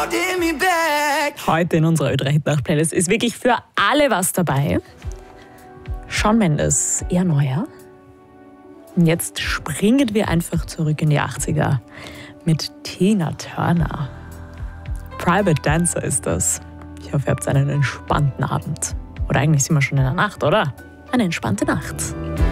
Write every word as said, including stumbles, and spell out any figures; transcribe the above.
Heute in unserer Ö drei Hit-Nacht-Playlist ist wirklich für alle was dabei. Shawn Mendes, eher neuer. Und jetzt springen wir einfach zurück in die achtziger mit Tina Turner. Private Dancer ist das. Ich hoffe, ihr habt einen entspannten Abend. Oder eigentlich sind wir schon in der Nacht, oder? Eine entspannte Nacht.